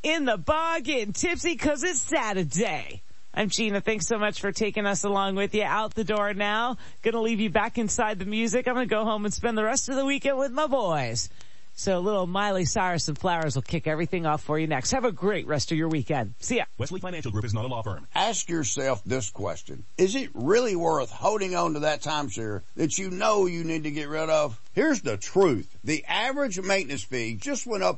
in the bar getting tipsy 'cause it's Saturday. I'm Gina. Thanks so much for taking us along with you. Out the door now. Gonna leave you back inside the music. I'm gonna go home and spend the rest of the weekend with my boys. So a little Miley Cyrus and Flowers will kick everything off for you next. Have a great rest of your weekend. See ya. Wesley Financial Group is not a law firm. Ask yourself this question. Is it really worth holding on to that timeshare that you know you need to get rid of? Here's the truth. The average maintenance fee just went up